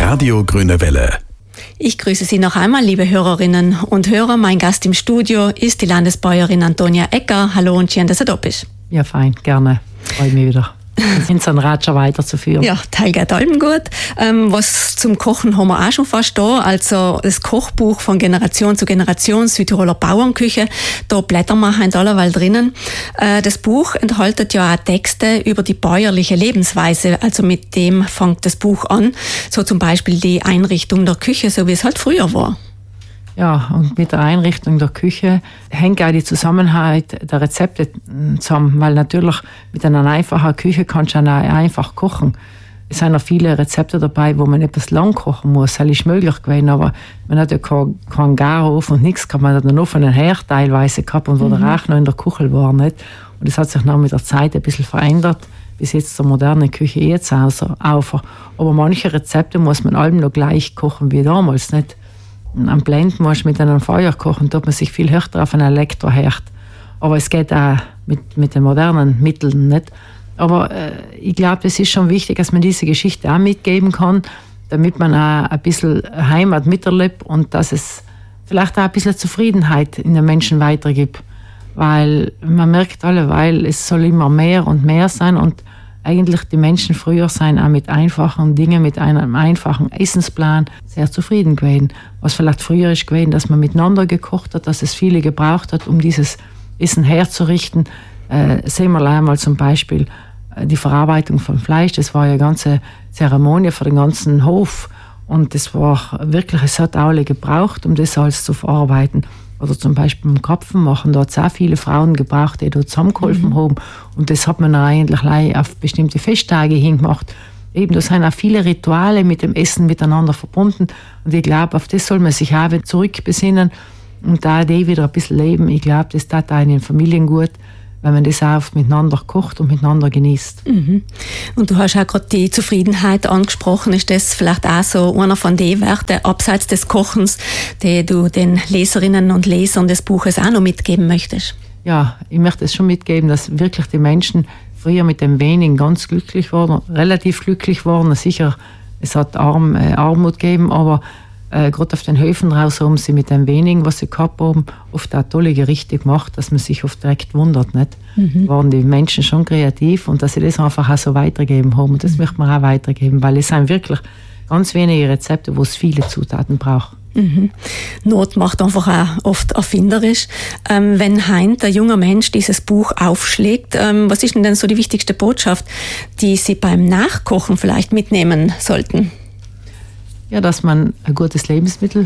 Radio Grüne Welle. Ich grüße Sie noch einmal, liebe Hörerinnen und Hörer. Mein Gast im Studio ist die Landesbäuerin Antonia Egger. Hallo und schön, dass du da bist. Ja, fein, gerne. Freue mich wieder, unseren Rat schon weiterzuführen. Ja, Teil geht allem gut. Was zum Kochen haben wir auch schon fast da. Also das Kochbuch von Generation zu Generation, Südtiroler Bauernküche. Da blättern wir in allerweil drinnen. Das Buch enthält ja auch Texte über die bäuerliche Lebensweise. Also mit dem fängt das Buch an. So zum Beispiel die Einrichtung der Küche, so wie es halt früher war. Ja, und mit der Einrichtung der Küche hängt auch die Zusammenhalt der Rezepte zusammen, weil natürlich mit einer einfachen Küche kannst du auch einfach kochen. Es sind noch viele Rezepte dabei, wo man etwas lang kochen muss. Das ist möglich gewesen, aber man hat ja keinen Garofen und nichts gehabt. Man hat einen offenen Herd teilweise gehabt und wo der Rauch noch in der Küche war. Nicht? Und das hat sich noch mit der Zeit ein bisschen verändert, bis jetzt der moderne Küche jetzt auf. Aber manche Rezepte muss man allem noch gleich kochen wie damals. Nicht? Am Blend musst du mit einem Feuer kochen, da hat man sich viel härter auf einen Elektroherd. Aber es geht auch mit den modernen Mitteln nicht. Aber ich glaube, es ist schon wichtig, dass man diese Geschichte auch mitgeben kann, damit man auch ein bisschen Heimat miterlebt und dass es vielleicht auch ein bisschen Zufriedenheit in den Menschen weitergibt. Weil man merkt alleweil, es soll immer mehr und mehr sein und eigentlich die Menschen früher seien auch mit einfachen Dingen, mit einem einfachen Essensplan sehr zufrieden gewesen. Was vielleicht früher ist gewesen, dass man miteinander gekocht hat, dass es viele gebraucht hat, um dieses Essen herzurichten. Sehen wir einmal zum Beispiel die Verarbeitung von Fleisch. Das war ja eine ganze Zeremonie für den ganzen Hof. Und das war wirklich, es hat alle gebraucht, um das alles zu verarbeiten. Oder zum Beispiel beim Krapfen machen, da hat es auch viele Frauen gebraucht, die da zusammengeholfen haben. Und das hat man eigentlich auf bestimmte Festtage hingemacht. Eben, da sind auch viele Rituale mit dem Essen miteinander verbunden. Und ich glaube, auf das soll man sich auch wieder zurückbesinnen und da die wieder ein bisschen leben. Ich glaube, das tat auch in den Familien gut, wenn man das auch miteinander kocht und miteinander genießt. Mhm. Und du hast auch gerade die Zufriedenheit angesprochen. Ist das vielleicht auch so einer von den Werten, abseits des Kochens, die du den Leserinnen und Lesern des Buches auch noch mitgeben möchtest? Ja, ich möchte es schon mitgeben, dass wirklich die Menschen früher mit dem Wenigen ganz glücklich waren, relativ glücklich waren. Sicher, es hat Armut gegeben, aber gerade auf den Höfen raus haben sie mit dem Wenigen, was sie gehabt haben, oft auch tolle Gerichte gemacht, dass man sich oft direkt wundert. Nicht? Waren die Menschen schon kreativ und dass sie das einfach auch so weitergeben haben. Und das möchte man auch weitergeben, weil es sind wirklich ganz wenige Rezepte, wo es viele Zutaten braucht. Not macht einfach auch oft erfinderisch. Wenn heint der junge Mensch dieses Buch aufschlägt, was ist denn so die wichtigste Botschaft, die Sie beim Nachkochen vielleicht mitnehmen sollten? Ja, dass man ein gutes Lebensmittel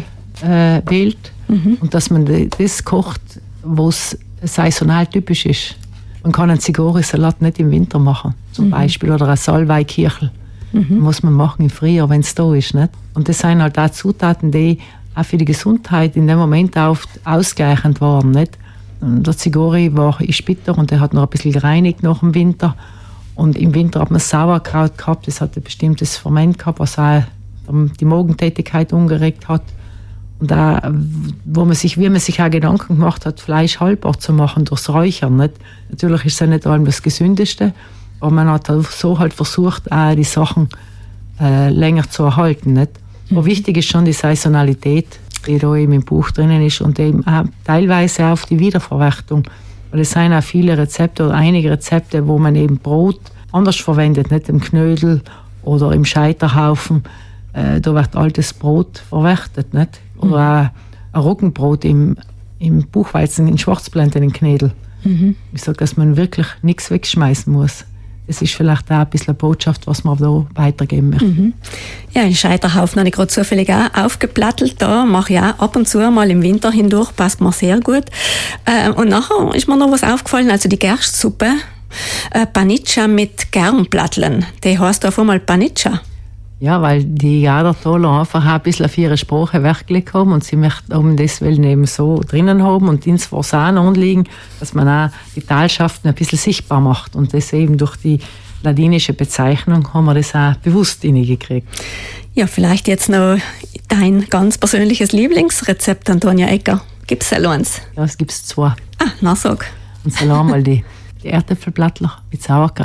wählt und dass man das kocht, was saisonal typisch ist. Man kann einen Zigori-Salat nicht im Winter machen, zum Beispiel, oder ein Salbeikirchel. Muss man machen im Frühjahr, wenn es da ist. Nicht? Und das sind halt auch Zutaten, die auch für die Gesundheit in dem Moment oft ausgleichend waren. Nicht? Und der Zigori ist bitter und der hat noch ein bisschen gereinigt nach dem Winter. Und im Winter hat man Sauerkraut gehabt, das hat ein bestimmtes Ferment gehabt, was auch die Magentätigkeit umgeregt hat. Und da, wie man sich auch Gedanken gemacht hat, Fleisch haltbar zu machen durchs Räuchern. Nicht? Natürlich ist es ja nicht allem das Gesündeste, aber man hat so halt versucht, auch die Sachen länger zu erhalten. Nicht? Aber wichtig ist schon die Saisonalität, die da eben im Buch drinnen ist und eben auch teilweise auf die Wiederverwertung. Weil es sind auch viele Rezepte oder einige Rezepte, wo man eben Brot anders verwendet, nicht im Knödel oder im Scheiterhaufen. Da wird altes Brot verwertet, nicht? Oder auch ein Roggenbrot im Buchweizen, in Schwarzblende, in Knädel. Ich sage, dass man wirklich nichts wegschmeißen muss. Das ist vielleicht auch ein bisschen eine Botschaft, was man da weitergeben möchte. Ja, in Scheiterhaufen habe ich gerade zufällig auch aufgeplattelt. Da mache ich auch ab und zu mal im Winter hindurch, passt mir sehr gut. Und nachher ist mir noch was aufgefallen, also die Gerstsuppe, Paniccia mit Germplatteln. Die heißt auf einmal Paniccia. Ja, weil die Jadertaler einfach auch ein bisschen auf ihre Sprache Wert gelegt haben und sie möchten deswegen eben so drinnen haben und ins Versan anliegen, dass man auch die Talschaften ein bisschen sichtbar macht. Und das eben durch die ladinische Bezeichnung haben wir das auch bewusst hineingekriegt. Ja, vielleicht jetzt noch dein ganz persönliches Lieblingsrezept, Antonia Egger. Gibt es eins? Ja, es gibt zwei. Na sag. Und so einmal die Erdäpfelplattler mit Sauerkraut.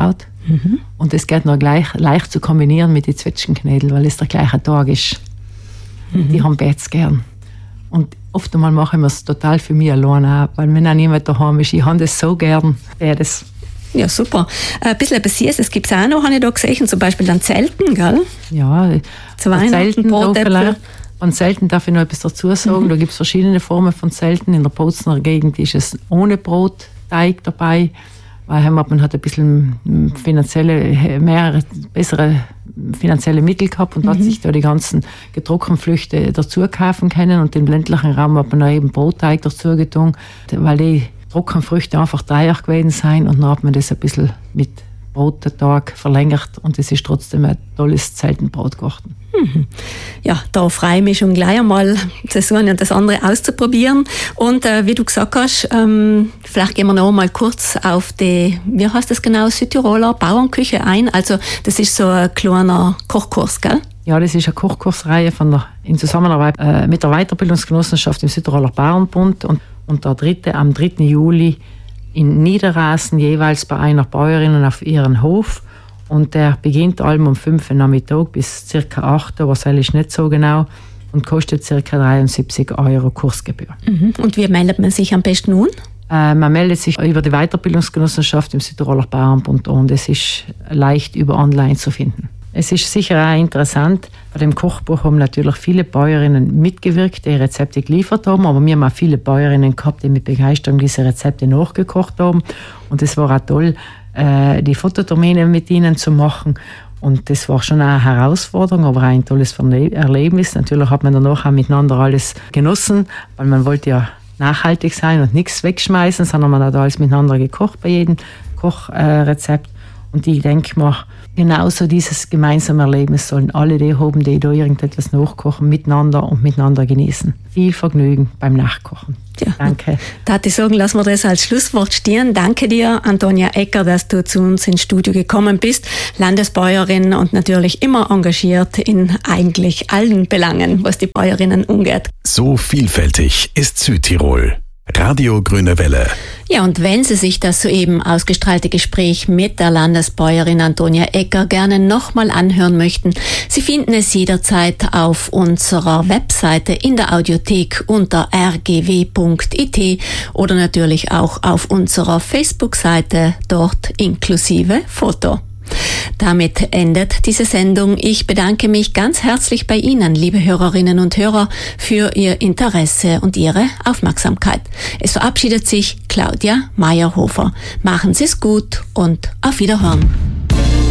Und das geht noch leicht zu kombinieren mit den Zwetschgenknödel, weil es der gleiche Tag ist. Die haben Bets gern. Und oft einmal mache ich es total für mich allein auch, weil wenn auch niemand daheim ist, ich habe das so gern. Ja, super. Ein bisschen etwas Süßes gibt es auch noch, habe ich da gesehen, zum Beispiel dann Zelten, gell? Ja, zu Weihnachten, Brotäpfel. Von Zelten darf ich noch etwas dazu sagen. Da gibt es verschiedene Formen von Zelten. In der Bozner Gegend ist es ohne Brotteig dabei, weil man hat ein bisschen bessere finanzielle Mittel gehabt und hat sich da die ganzen getrockneten Früchte dazu kaufen können. Und im ländlichen Raum hat man da eben Brotteig dazu getan, weil die Trockenfrüchte einfach teuer gewesen sind, und dann hat man das ein bisschen mit Brottag verlängert und es ist trotzdem ein tolles Zeltenbrot geworden. Ja, da freue ich mich schon gleich einmal, das eine und das andere auszuprobieren. Und wie du gesagt hast, vielleicht gehen wir noch mal kurz auf die, wie heißt das genau, Südtiroler Bauernküche ein. Also das ist so ein kleiner Kochkurs, gell? Ja, das ist eine Kochkursreihe in Zusammenarbeit mit der Weiterbildungsgenossenschaft im Südtiroler Bauernbund und am 3. Juli in Niederrasen, jeweils bei einer Bäuerin auf ihren Hof. Und der beginnt allem um 5 Uhr Nachmittag bis ca. 8 Uhr, was ist nicht so genau, und kostet ca. 73 € Kursgebühr. Und wie meldet man sich am besten an? Man meldet sich über die Weiterbildungsgenossenschaft im Südtiroler Bauernbund und es ist leicht über online zu finden. Es ist sicher auch interessant, bei dem Kochbuch haben natürlich viele Bäuerinnen mitgewirkt, die Rezepte geliefert haben, aber wir haben auch viele Bäuerinnen gehabt, die mit Begeisterung diese Rezepte nachgekocht haben, und es war auch toll, die Fototermine mit ihnen zu machen, und das war schon eine Herausforderung, aber auch ein tolles Erlebnis. Natürlich hat man danach auch miteinander alles genossen, weil man wollte ja nachhaltig sein und nichts wegschmeißen, sondern man hat alles miteinander gekocht bei jedem Kochrezept. Und ich denke mal, genauso dieses gemeinsame Erlebnis sollen alle die haben, die da irgendetwas nachkochen, miteinander genießen. Viel Vergnügen beim Nachkochen. Ja. Danke. Da hatte ich sagen, lassen wir das als Schlusswort stehen. Danke dir, Antonia Ecker, dass du zu uns ins Studio gekommen bist. Landesbäuerin und natürlich immer engagiert in eigentlich allen Belangen, was die Bäuerinnen angeht. So vielfältig ist Südtirol. Radio Grüne Welle. Ja, und wenn Sie sich das soeben ausgestrahlte Gespräch mit der Landesbäuerin Antonia Ecker gerne nochmal anhören möchten, Sie finden es jederzeit auf unserer Webseite in der Audiothek unter rgw.it oder natürlich auch auf unserer Facebook-Seite, dort inklusive Foto. Damit endet diese Sendung. Ich bedanke mich ganz herzlich bei Ihnen, liebe Hörerinnen und Hörer, für Ihr Interesse und Ihre Aufmerksamkeit. Es verabschiedet sich Claudia Meyerhofer. Machen Sie es gut und auf Wiederhören.